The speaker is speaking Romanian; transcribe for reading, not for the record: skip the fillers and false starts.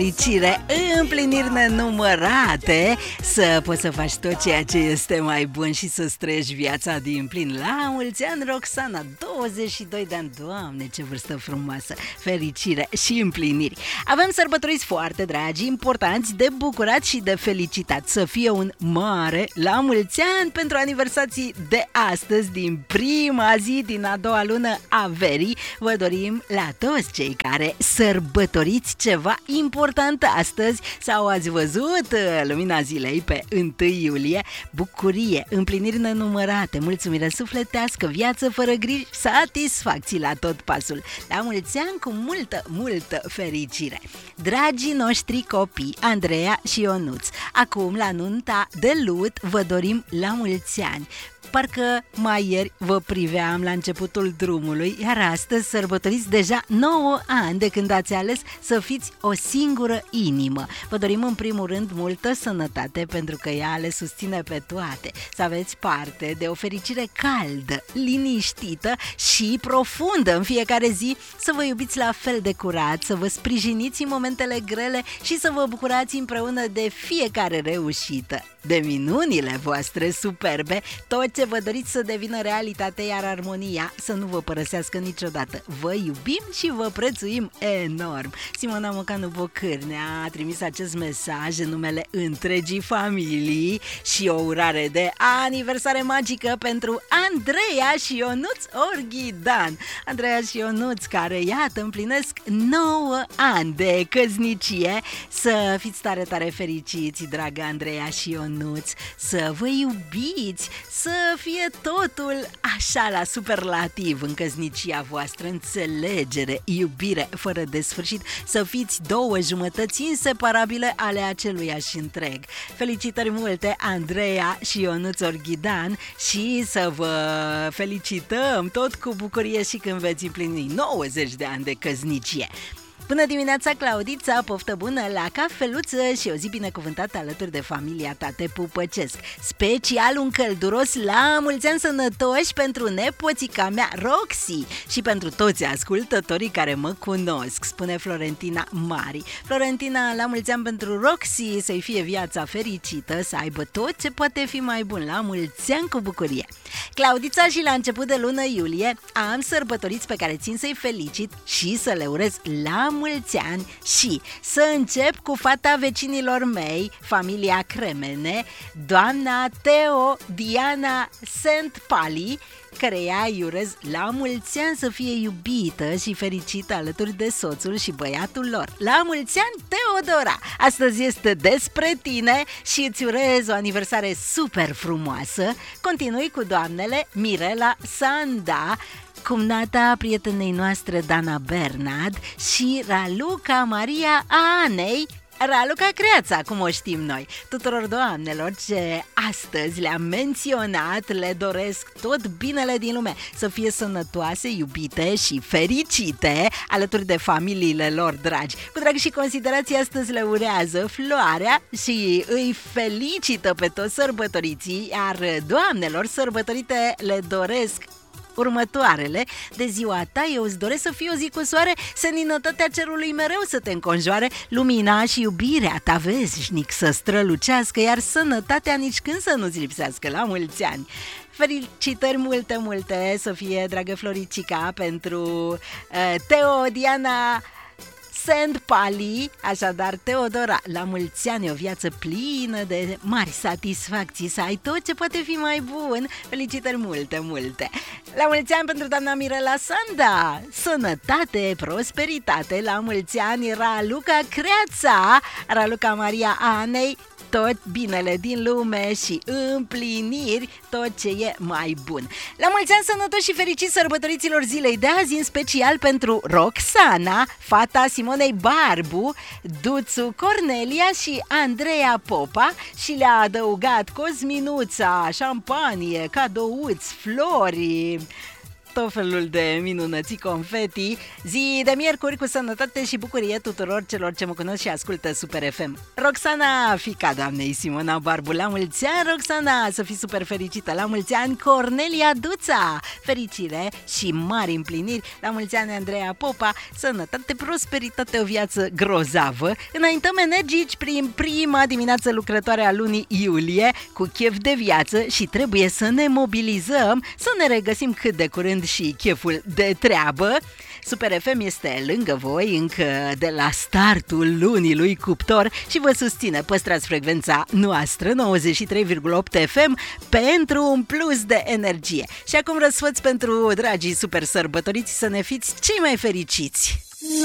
fericire, împliniri nenumărate, să poți să faci tot ceea ce este mai bun și să trăiești viața din plin. La mulți ani, Roxana, 22 de ani, Doamne, ce vârstă frumoasă, fericire și împliniri. Avem sărbătoriți foarte dragi, importanți, de bucurat și de felicitat. Să fie un mare la mulți ani pentru aniversații de astăzi, din prima zi din a doua lună a verii. Vă dorim la toți cei care sărbătoriți ceva important astăzi sau ați văzut lumina zilei pe 1 iulie, bucurie, împliniri nenumărate, mulțumire sufletească, viață fără griji, satisfacții la tot pasul. La mulți ani cu multă fericire. Dragii noștri copii, Andreea și Ionuț, acum la nunta de lut vă dorim la mulți ani. Parcă mai ieri vă priveam la începutul drumului, iar astăzi sărbătoriți deja 9 ani de când ați ales să fiți o singură inimă. Vă dorim în primul rând multă sănătate, pentru că ea le susține pe toate. Să aveți parte de o fericire caldă, liniștită și profundă în fiecare zi, să vă iubiți la fel de curat, să vă sprijiniți în momentele grele și să vă bucurați împreună de fiecare reușită, de minunile voastre superbe, tot ce vă doriți să devină realitate, iar armonia să nu vă părăsească niciodată. Vă iubim și vă prețuim enorm. Simona Mocanu Bocârnea a trimis acest mesaj în numele întregii familii și o urare de aniversare magică pentru Andreea și Ionuț Orghidan. Andreea și Ionuț, care iată împlinesc 9 ani de căsnicie. Să fiți tare fericiți, dragă Andreea și Ionuț, să vă iubiți, să fie totul așa la superlativ în căsnicia voastră, înțelegere, iubire fără de sfârșit, să fiți două jumătăți inseparabile ale aceluiași întreg. Felicitări multe, Andreea și Ionuț Orghidan, și să vă felicităm tot cu bucurie și când veți împlini 90 de ani de căsnicie. Bună dimineața, Claudița, poftă bună la cafeluță și o zi binecuvântată alături de familia ta, te pupăcesc. Special un călduros la mulți ani sănătoși pentru nepoțica mea, Roxy, și pentru toți ascultătorii care mă cunosc, spune Florentina Mari. Florentina, la mulți ani pentru Roxy, să-i fie viața fericită, să aibă tot ce poate fi mai bun, la mulți ani cu bucurie. Claudița, și la început de lună iulie am sărbătoriți pe care țin să-i felicit și să le urez la mulți ani, și să încep cu fata vecinilor mei, familia Cremene, doamna Teo Diana Sentpali, căreia îi urez la mulți ani să fie iubită și fericită alături de soțul și băiatul lor. La mulți ani, Teodora! Astăzi este despre tine și îți urez o aniversare super frumoasă. Continui cu doamnele Mirela Sanda, cumnata prietenei noastre Dana Bernard și Raluca Maria Anei, Raluca Creața, cum o știm noi. Tuturor doamnelor ce astăzi le-am menționat le doresc tot binele din lume, să fie sănătoase, iubite și fericite alături de familiile lor dragi. Cu drag și considerație astăzi le urează Floarea și îi felicită pe toți sărbătoriții, iar doamnelor sărbătorite le doresc următoarele: de ziua ta eu îți doresc să fie o zi cu soare, seninătatea cerului mereu să te înconjoare, lumina și iubirea ta veșnic să strălucească, iar sănătatea nici când să nu-ți lipsească. La mulți ani! Felicitări multe să fie, dragă Floricica, pentru Teo Diana Sentpali, așadar Teodora, la mulți ani, o viață plină de mari satisfacții, să ai tot ce poate fi mai bun. Felicitări multe. La mulți ani pentru doamna Mirela Sanda, sănătate, prosperitate. La mulți ani, Raluca Creața, Raluca Maria Anei, tot binele din lume și împliniri, tot ce e mai bun. La mulți ani sănătoși și fericiți sărbătoriților zilei de azi, în special pentru Roxana, fata Simonei Barbu, Duțu Cornelia și Andreea Popa, și le-a adăugat Cosminuța, șampanie, cadouți, flori, tot felul de minunății confeti. Zi de miercuri cu sănătate și bucurie tuturor celor ce mă cunosc și ascultă Super FM. Roxana, fiica doamnei Simona Barbu, la mulți ani, Roxana, să fii super fericită. La mulți ani, Cornelia Duța, fericire și mari împliniri. La mulți ani, Andreea Popa, sănătate, prosperitate, o viață grozavă. Înaintăm energici prin prima dimineață lucrătoare a lunii iulie, cu chef de viață și trebuie să ne mobilizăm, să ne regăsim cât de curând și cheful de treabă. Super FM este lângă voi încă de la startul lunii lui Cuptor și vă susține. Păstrați frecvența noastră 93,8 FM pentru un plus de energie. Și acum răsfăț pentru dragii super sărbătoriți, să ne fiți cei mai fericiți.